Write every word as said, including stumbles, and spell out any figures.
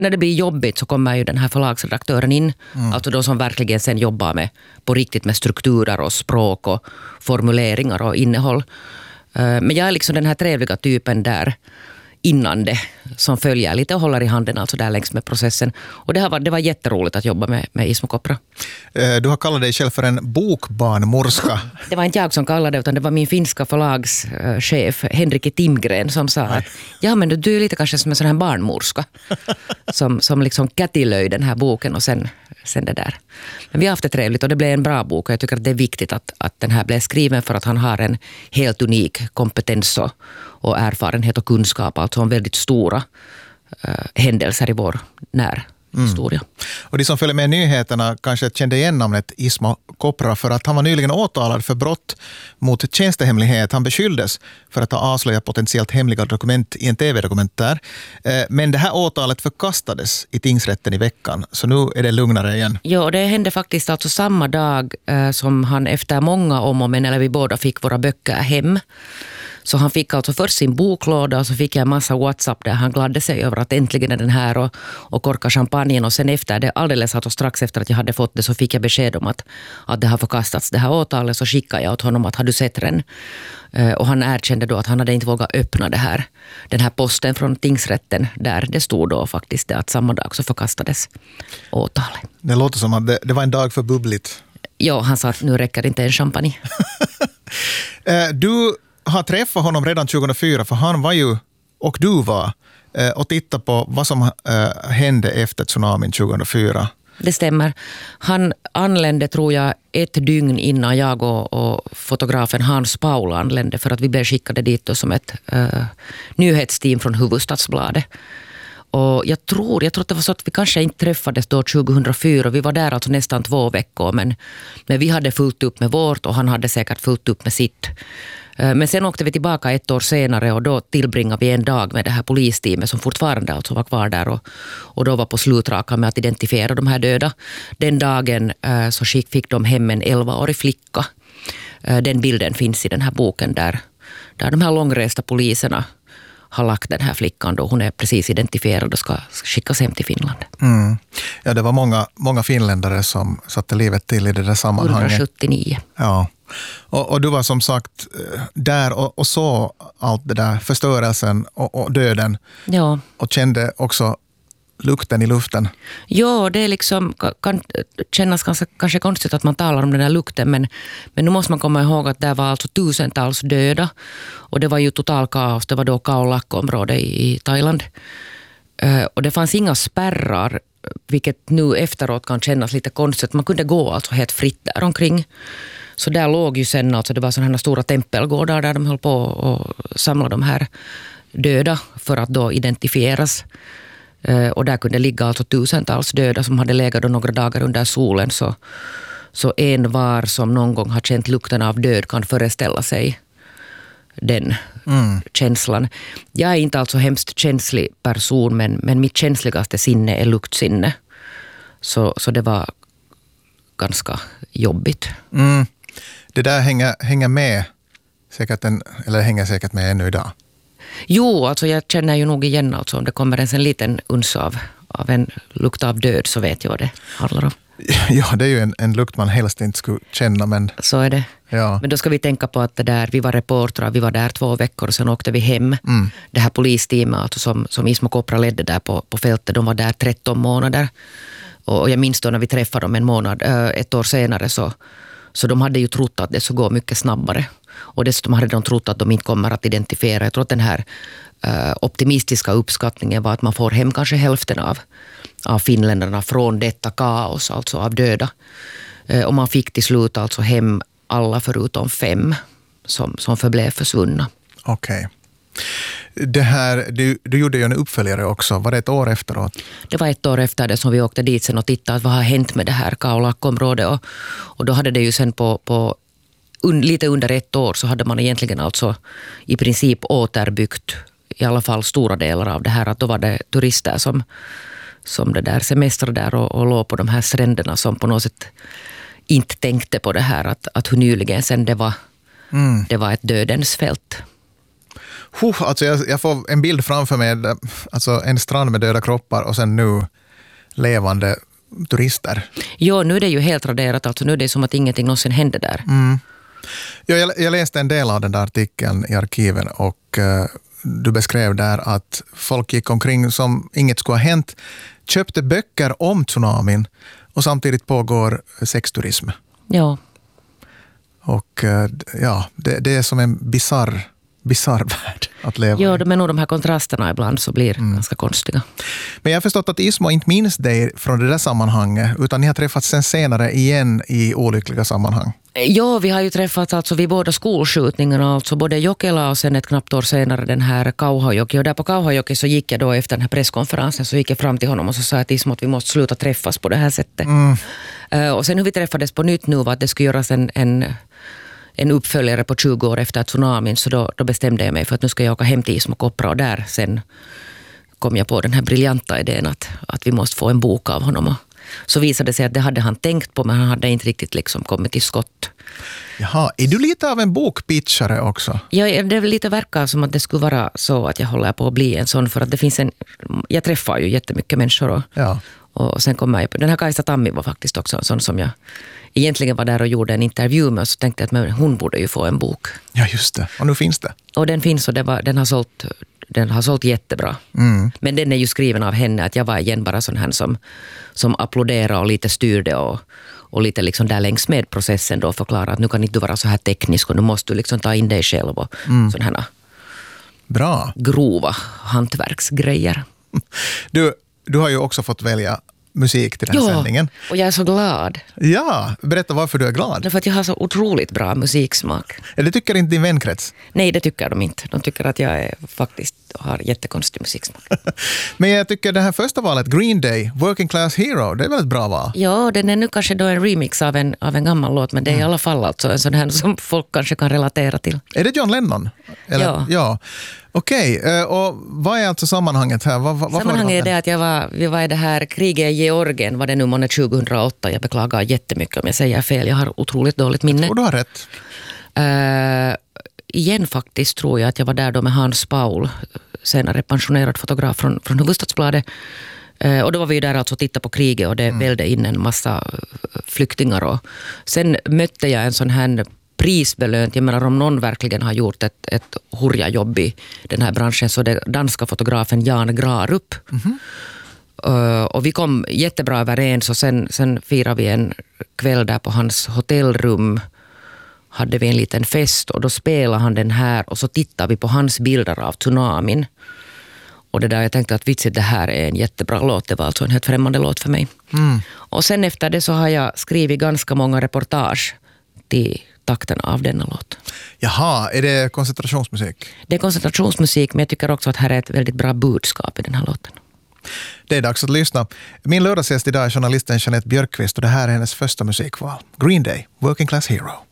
när det blir jobbigt så kommer ju den här förlagsredaktören in. Mm. Alltså de som verkligen sen jobbar med, på riktigt med strukturer och språk och formuleringar och innehåll. Men jag är liksom den här trevliga typen där innan det, som följer lite och håller i handen alltså där längs med processen. Och det, har varit, det var jätteroligt att jobba med, med Ismo Kopra. Du har kallat dig själv för en bokbarnmorska. Det var inte jag som kallade det, utan det var min finska förlagschef Henrik Timgren som sa att ja, men du är lite kanske som en sån här barnmorska som, som liksom kättilöj den här boken och sen, sen det där. Men vi har haft det trevligt och det blev en bra bok och jag tycker att det är viktigt att, att den här blev skriven för att han har en helt unik kompetens och, och erfarenhet och kunskap, alltså om väldigt stora uh, händelser i vår närhistoria. Mm. Och de som följer med nyheterna kanske kände igen namnet Ismo Kopra för att han var nyligen åtalad för brott mot tjänstehemlighet. Han beskylldes för att ha avslöjat potentiellt hemliga dokument i en tv-dokumentär. Men det här åtalet förkastades i tingsrätten i veckan, så nu är det lugnare igen. Ja, det hände faktiskt alltså samma dag eh, som han efter många om och men, eller vi båda fick våra böcker hem. Så han fick alltså först sin boklåda och så fick jag en massa WhatsApp där han gladde sig över att äntligen är den här och, och korka champagnen. Och sen efter det, alldeles alltså strax efter att jag hade fått det så fick jag besked om att, att det har förkastats det här åtalet. Så skickade jag åt honom att har du sett den? Uh, och han erkände då att han hade inte vågat öppna det här, den här posten från tingsrätten där det stod då faktiskt det att samma dag så förkastades åtalet. Det låter som att det, det var en dag för bubbligt. Ja, han sa att nu räcker inte en champagne. uh, du har träffat honom redan tjugohundrafyra för han var ju, och du var, och tittade på vad som äh, hände efter tsunamin tjugohundrafyra. Det stämmer. Han anlände tror jag ett dygn innan jag och, och fotografen Hans Paula anlände för att vi blev skickade dit då som ett äh, nyhetsteam från Hufvudstadsbladet. Och jag tror, jag tror att det var så att vi kanske inte träffades då tjugohundrafyra. Vi var där alltså nästan två veckor men, men vi hade fullt upp med vårt och han hade säkert fullt upp med sitt. Men sen åkte vi tillbaka ett år senare och då tillbringade vi en dag med det här polisteamet som fortfarande alltså var kvar där och, och då var på slutrakan med att identifiera de här döda. Den dagen äh, så fick de hem en elvaårig flicka. Äh, den bilden finns i den här boken där, där de här långresta poliserna har lagt den här flickan då. Hon är precis identifierad och ska skickas hem till Finland. Mm. Ja, det var många, många finländare som satte livet till i det där sammanhanget. etthundrasjuttionio. Ja. Och, och du var som sagt där och, och så allt det där, förstörelsen och, och döden. Ja. Och kände också lukten i luften. Ja, det är liksom, kan kännas ganska, kanske konstigt att man talar om den här lukten, men, men nu måste man komma ihåg att det var alltså tusentals döda och det var ju total kaos. Det var då Khao Lak-område i, i Thailand. Uh, och det fanns inga spärrar, vilket nu efteråt kan kännas lite konstigt. Man kunde gå alltså helt fritt där omkring. Så där låg ju sen, alltså det var sådana här stora tempelgårdar där de höll på och samla de här döda för att då identifieras. Uh, och där kunde ligga alltså tusentals döda som hade legat några dagar under solen. Så, så en var som någon gång har känt lukten av död kan föreställa sig den mm. känslan. Jag är inte alltså hemskt känslig person, men, men mitt känsligaste sinne är luktsinne. Så, så det var ganska jobbigt. Mm. Det där hänger, hänger med säkert en, eller hänger säkert med ännu idag. Jo, alltså jag känner ju nog igen alltså om det kommer ens en liten uns av, av en lukt av död så vet jag vad det handlar om. Ja, det är ju en, en lukt man helst inte skulle känna. Men så är det. Ja. Men då ska vi tänka på att det där, vi var reportrar, vi var där två veckor och sen åkte vi hem. Mm. Det här polisteamet alltså som, som Ismo Kopra ledde där på, på fältet, de var där tretton månader. Och, och jag minns då när vi träffade dem en månad, äh, ett år senare så, så de hade ju trott att det skulle gå mycket snabbare. Och dessutom hade de trott att de inte kommer att identifiera. Jag tror att den här äh, optimistiska uppskattningen var att man får hem kanske hälften av, av finländarna från detta kaos, alltså av döda. Äh, och man fick till slut alltså hem alla förutom fem som, som förblev försvunna. Okej. Det här, du, du gjorde ju en uppföljare också. Var det ett år efteråt? Det var ett år efter det som vi åkte dit sen och tittade vad har hänt med det här Khao Lak-området. Och, och då hade det ju sen på, på un, lite under ett år så hade man egentligen alltså i princip återbyggt i alla fall stora delar av det här. Att då var det turister som, som det där semestrar där och, och låg på de här stränderna som på något sätt inte tänkte på det här att, att hur nyligen sen det var, mm. det var ett dödens fält. Huh, alltså jag, jag får en bild framför mig, alltså en strand med döda kroppar och sen nu levande turister. Jo, nu är det ju helt raderat, alltså nu är det som att ingenting någonsin hände där. Mm. Ja, jag, jag läste en del av den där artikeln i arkiven och uh, du beskrev där att folk gick omkring som inget skulle ha hänt, köpte böcker om tsunamin och samtidigt pågår sexturism. Ja. Och uh, ja, det, det är som en bizarr bizarr värld att leva ja, i. men nog de här kontrasterna ibland så blir Mm. ganska konstiga. Men jag har förstått att Ismo inte minns dig från det där sammanhanget, utan ni har träffats sen senare igen i olyckliga sammanhang. Ja, vi har ju träffats alltså vid båda skolskjutningarna, alltså både Jokela och sen ett knappt år senare den här Kauhajoki. Och där på Kauhajoki så gick jag då efter den här presskonferensen så gick jag fram till honom och så sa att Ismo att vi måste sluta träffas på det här sättet. Mm. Uh, och sen hur vi träffades på nytt nu var att det skulle göras en, en en uppföljare på tjugo år efter tsunamin, så då, då bestämde jag mig för att nu ska jag åka hem till Ismo Kopra och där sen kom jag på den här briljanta idén att, att vi måste få en bok av honom. Och så visade det sig att det hade han tänkt på, men han hade inte riktigt liksom kommit till skott. Jaha, är du lite av en bokpitchare också? Ja, det är lite verkar som att det skulle vara så att jag håller på att bli en sån, för att det finns en, jag träffar ju jättemycket människor och, Ja. och sen kommer jag på, den här Kajsa Tammi var faktiskt också en sån som jag egentligen var där och gjorde en intervju med, och så tänkte jag att men hon borde ju få en bok. Ja, just det. Och nu finns det. Och den finns och det var, den, har sålt, den har sålt jättebra. Mm. Men den är ju skriven av henne, att jag var igen bara sån här som, som applåderade och lite styrde och, och lite liksom där längs med processen då förklara att nu kan inte du vara så här teknisk och nu måste du liksom ta in dig själv och mm. sån här Bra. grova hantverksgrejer. Du, du har ju också fått välja musik till den här Ja, sändningen. och jag är så glad. Ja, berätta varför du är glad. Därför att jag har så otroligt bra musiksmak. Eller tycker inte din vänkrets? Nej, det tycker de inte. De tycker att jag är, faktiskt har jättekonstig musiksmak. Men jag tycker det här första valet, Green Day, Working Class Hero, det är väl ett bra val? Ja, den är nu kanske då en remix av en, av en gammal låt, men det är i alla fall alltså en sån här som folk kanske kan relatera till. Är det John Lennon? Eller? Ja. ja. Okej, okay. Och vad är alltså sammanhanget här? Vad, vad, Sammanhanget är det att jag var, vi var i det här kriget i Georgien, var det nu månad tjugohundraåtta. Jag beklagar jättemycket om jag säger fel, jag har otroligt dåligt minne. Och du har rätt. Uh, igen faktiskt tror jag att jag var där då med Hans Paul, senare pensionerad fotograf från, från Hufvudstadsbladet. Uh, och då var vi där alltså och tittade på kriget och det mm. välde in en massa flyktingar. Och sen mötte jag en sån här prisbelönt, jag menar om någon verkligen har gjort ett, ett hurjajobb i den här branschen, så det danska fotografen Jan Grarup. Mm-hmm. Uh, och vi kom jättebra överens och sen, sen firade vi en kväll där på hans hotellrum. Hade vi en liten fest och då spelade han den här och så tittade vi på hans bilder av tsunamin. Och det där jag tänkte att vitsigt, det här är en jättebra låt. Det var alltså en helt främmande låt för mig. Mm. Och sen efter det så har jag skrivit ganska många reportage till takten av denna låt. Jaha, är det koncentrationsmusik? Det är koncentrationsmusik, men jag tycker också att här är ett väldigt bra budskap i den här låten. Det är dags att lyssna. Min lördagsgäst idag är journalisten Jeanette Björkqvist och det här är hennes första musikval. Green Day, Working Class Hero.